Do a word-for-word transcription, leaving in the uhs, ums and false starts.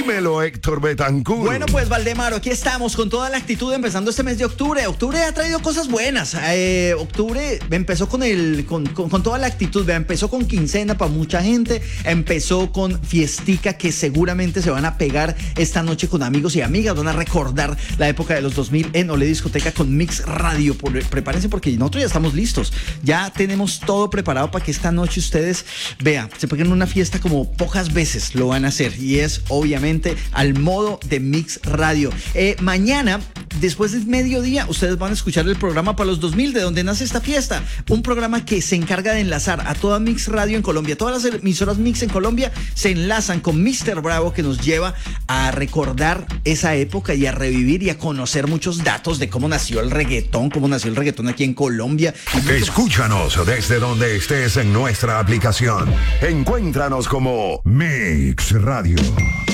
Dímelo, Héctor Betancourt. Bueno, pues Valdemaro, aquí estamos con toda la actitud empezando este mes de octubre. Octubre ha traído cosas buenas. Eh, octubre empezó con el con, con, con toda la actitud. Vea, empezó con quincena para mucha gente. Empezó con fiestica que seguramente se van a pegar esta noche con amigos y amigas. Van a recordar la época de los dos mil en Olé Discoteca con Mix Radio. Por, prepárense porque nosotros ya estamos listos. Ya tenemos todo preparado para que esta noche ustedes, vea, se peguen una fiesta como pocas veces lo van a hacer. Y es obviamente al modo de Mix Radio. Eh, mañana, después del mediodía, ustedes van a escuchar el programa para los dos mil, de donde nace esta fiesta. Un programa que se encarga de enlazar a toda Mix Radio en Colombia. Todas las emisoras Mix en Colombia se enlazan con míster Bravo, que nos lleva a recordar esa época y a revivir y a conocer muchos datos de cómo nació el reggaetón, cómo nació el reggaetón aquí en Colombia. Escúchanos desde donde estés en nuestra aplicación. Encuéntranos como Mix Radio.